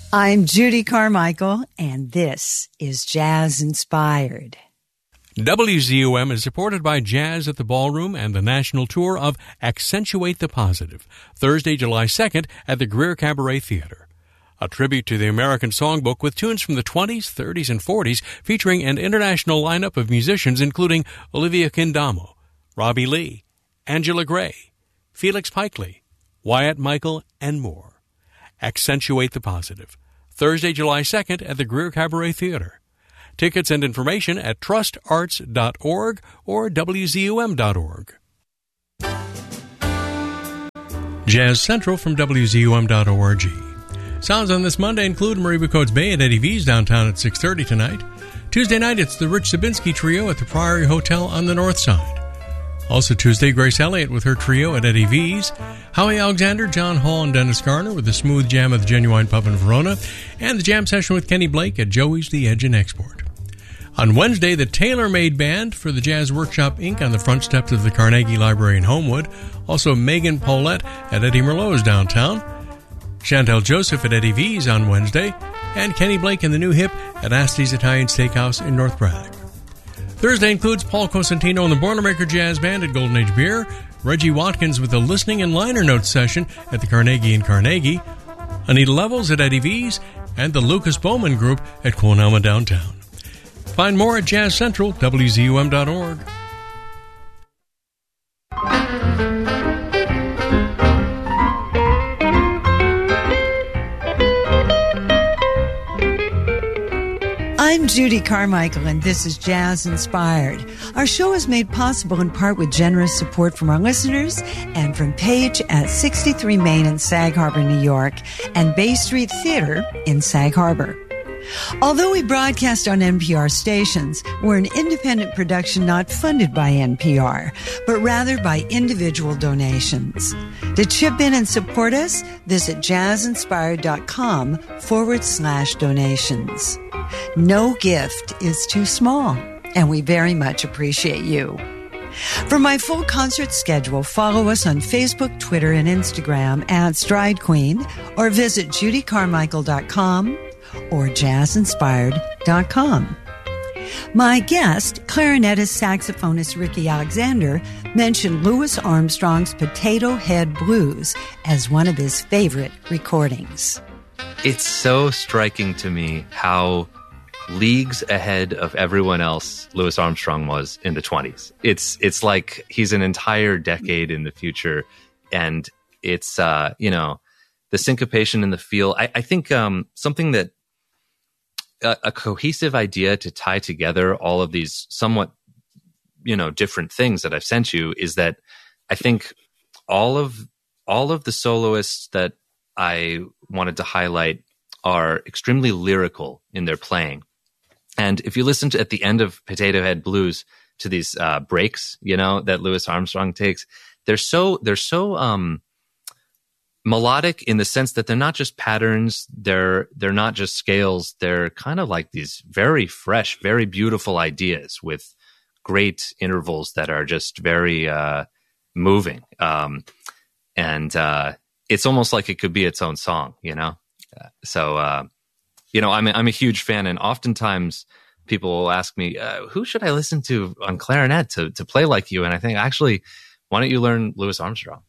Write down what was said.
I'm Judy Carmichael, and this is Jazz Inspired. WZUM is supported by Jazz at the Ballroom and the national tour of Accentuate the Positive, Thursday, July 2nd at the Greer Cabaret Theater. A tribute to the American Songbook with tunes from the 20s, 30s, and 40s featuring an international lineup of musicians including Olivia Kindamo, Robbie Lee, Angela Gray, Felix Pikely, Wyatt Michael, and more. Accentuate the Positive, Thursday, July 2nd at the Greer Cabaret Theater. Tickets and information at trustarts.org or wzum.org. Jazz Central from wzum.org. Sounds on this Monday include Mariba Coates Bay at Eddie V's downtown at 6:30 tonight. Tuesday night, it's the Rich Sabinski Trio at the Priory Hotel on the north side. Also Tuesday, Grace Elliott with her trio at Eddie V's. Howie Alexander, John Hall, and Dennis Garner with a smooth jam at the Genuine Pub in Verona. And the jam session with Kenny Blake at Joey's The Edge in Export. On Wednesday, the Tailor-Made Band for the Jazz Workshop Inc. on the front steps of the Carnegie Library in Homewood. Also Megan Paulette at Eddie Merlot's downtown. Chantel Joseph at Eddie V's on Wednesday. And Kenny Blake in the New Hip at Asti's Italian Steakhouse in North Braddock. Thursday includes Paul Cosentino and the Boilermaker Jazz Band at Golden Age Beer, Reggie Watkins with a listening and liner notes session at the Carnegie in Carnegie, Anita Levels at Eddie V's, and the Lucas Bowman Group at Quonama Downtown. Find more at Jazz Central, wzum.org. I'm Judy Carmichael, and this is Jazz Inspired. Our show is made possible in part with generous support from our listeners and from Page at 63 Main in Sag Harbor, New York, and Bay Street Theater in Sag Harbor. Although we broadcast on NPR stations, we're an independent production not funded by NPR, but rather by individual donations. To chip in and support us, visit jazzinspired.com/donations. No gift is too small, and we very much appreciate you. For my full concert schedule, follow us on Facebook, Twitter, and Instagram at Stride Queen, or visit judycarmichael.com or jazzinspired.com. My guest, clarinetist saxophonist Ricky Alexander, mentioned Louis Armstrong's Potato Head Blues as one of his favorite recordings. It's so striking to me how leagues ahead of everyone else Louis Armstrong was in the 20s. It's like he's an entire decade in the future, and it's the syncopation in the feel. I think something that a cohesive idea to tie together all of these somewhat different things that I've sent you is that I think all of the soloists that I wanted to highlight are extremely lyrical in their playing. And if you listen to at the end of Potato Head Blues to these breaks, that Louis Armstrong takes, they're so melodic in the sense that they're not just patterns, they're not just scales, they're kind of like these very fresh, very beautiful ideas with great intervals that are just very moving. And it's almost like it could be its own song, So I'm a huge fan, and oftentimes people will ask me, who should I listen to on clarinet to play like you? And I think, actually, why don't you learn Louis Armstrong?